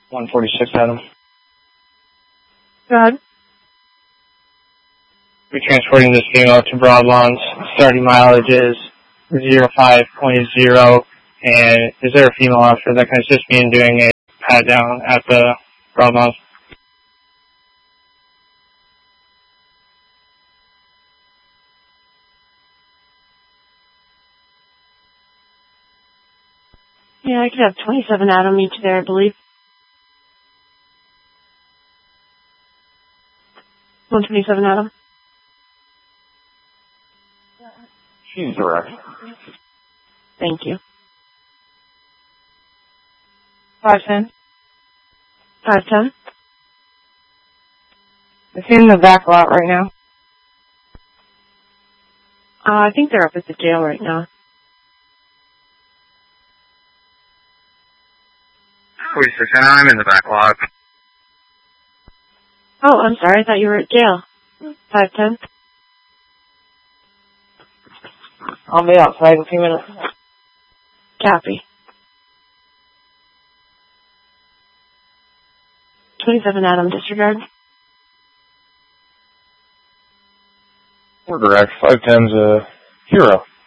146 Adam. Go ahead. We're transporting this female to Broadlawns. Starting mileage is 05.0. And is there a female officer that can assist me in doing a pat down at the Broadlawns? Yeah, I could have 27 Adam meet you there, I believe. 127 Adam. She's direct. Thank you. 510. 510. It's in the back lot right now. I think they're up at the jail right now. 46, and I'm in the back lot. Oh, I'm sorry. I thought you were at jail. 510. I'll be outside in a few minutes. Copy. 27 Adam, disregard. We're direct. 510's a hero.